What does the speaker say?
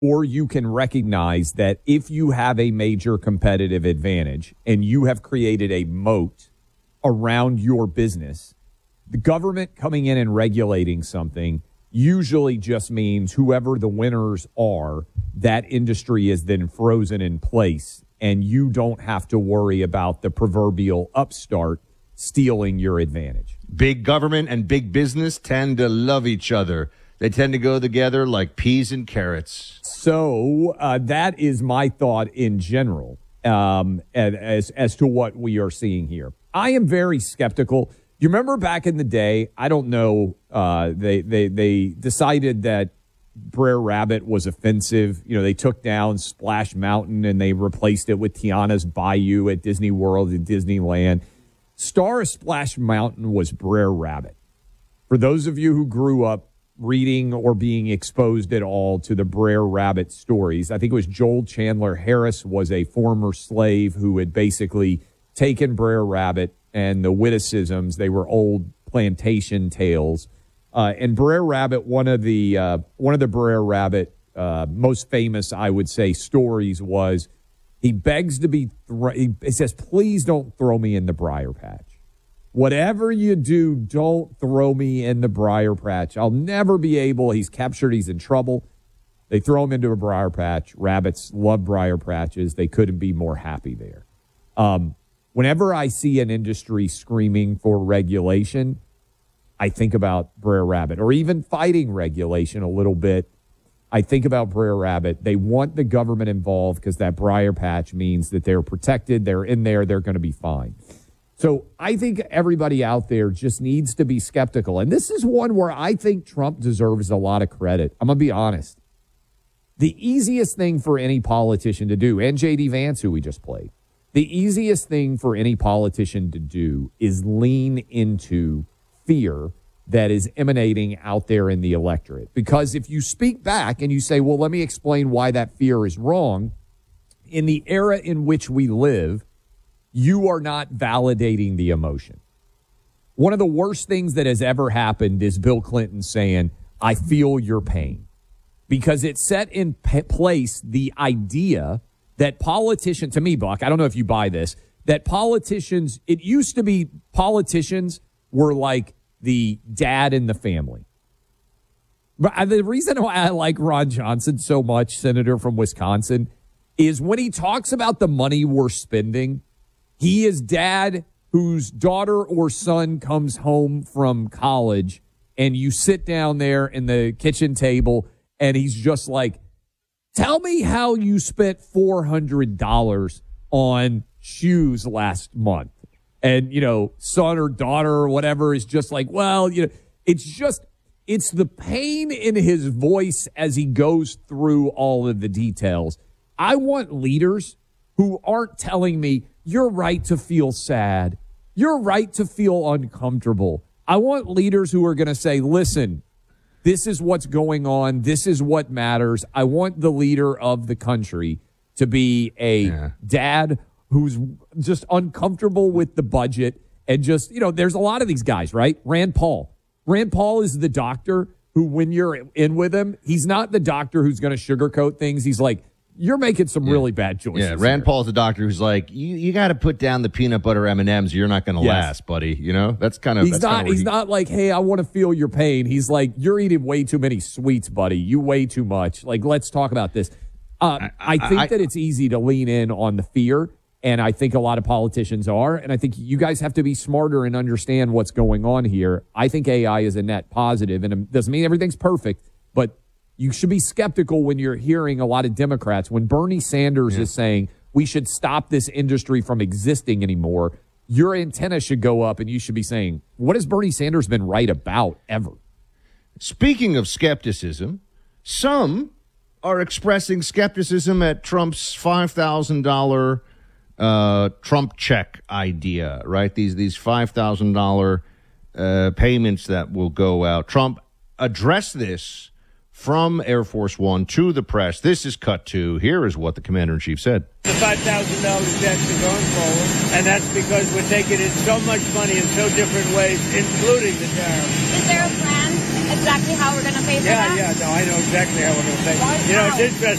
or you can recognize that if you have a major competitive advantage and you have created a moat around your business, the government coming in and regulating something usually just means whoever the winners are, that industry is then frozen in place, and you don't have to worry about the proverbial upstart stealing your advantage. Big government and big business tend to love each other. They tend to go together like peas and carrots. So that is my thought in general as to what we are seeing here. I am very skeptical. You remember back in the day, I don't know, they decided that Brer Rabbit was offensive. You know, they took down Splash Mountain and they replaced it with Tiana's Bayou at Disney World and Disneyland. Star of Splash Mountain was Brer Rabbit. For those of you who grew up reading or being exposed at all to the Brer Rabbit stories, I think it was Joel Chandler Harris was a former slave who had basically taken Brer Rabbit and the witticisms. They were old plantation tales. And Brer Rabbit, one of the Brer Rabbit most famous, I would say, stories was he begs to be. He says, "Please don't throw me in the briar patch. Whatever you do, don't throw me in the briar patch. I'll never be able." He's captured. He's in trouble. They throw him into a briar patch. Rabbits love briar patches. They couldn't be more happy there. Whenever I see an industry screaming for regulation, I think about Brer Rabbit, or even fighting regulation a little bit. I think about Brer Rabbit. They want the government involved because that briar patch means that they're protected. They're in there. They're going to be fine. So I think everybody out there just needs to be skeptical. And this is one where I think Trump deserves a lot of credit. I'm going to be honest. The easiest thing for any politician to do, and J.D. Vance, who we just played, the easiest thing for any politician to do is lean into fear that is emanating out there in the electorate. Because if you speak back and you say, well, let me explain why that fear is wrong, in the era in which we live, you are not validating the emotion. One of the worst things that has ever happened is Bill Clinton saying, "I feel your pain," because it set in place the idea that politicians, to me, Buck, I don't know if you buy this, that politicians, it used to be politicians were like the dad in the family. But the reason why I like Ron Johnson so much, senator from Wisconsin, is when he talks about the money we're spending, he is dad whose daughter or son comes home from college, and you sit down there in the kitchen table, and he's just like, tell me how you spent $400 on shoes last month. And, you know, son or daughter or whatever is just like, well, you know, it's the pain in his voice as he goes through all of the details. I want leaders who aren't telling me, you're right to feel sad. You're right to feel uncomfortable. I want leaders who are going to say, listen, this is what's going on. This is what matters. I want the leader of the country to be a dad who's just uncomfortable with the budget and just, you know, there's a lot of these guys, right? Rand Paul. Rand Paul is the doctor who, when you're in with him, he's not the doctor who's going to sugarcoat things. He's like, you're making some really bad choices. Yeah, Rand Paul's the doctor who's like, you got to put down the peanut butter M&Ms. You're not going to last, buddy. You know, that's kind of. He's not like, hey, I want to feel your pain. He's like, you're eating way too many sweets, buddy. You weigh too much. Like, let's talk about this. I think that it's easy to lean in on the fear, and I think a lot of politicians are. And I think you guys have to be smarter and understand what's going on here. I think AI is a net positive, and it doesn't mean everything's perfect, but you should be skeptical when you're hearing a lot of Democrats. When Bernie Sanders is saying we should stop this industry from existing anymore, your antenna should go up and you should be saying, what has Bernie Sanders been right about ever? Speaking of skepticism, some are expressing skepticism at Trump's $5,000 Trump check idea, right? These $5,000 payments that will go out. Trump addressed this from Air Force One to the press. This is cut to. Here is what the commander-in-chief said. The $5,000 checks are going forward, and that's because we're taking in so much money in so different ways, including the tariffs. Is there a plan exactly how we're going to pay for that? Yeah, no, I know exactly how we're going to pay. You know, it's interesting.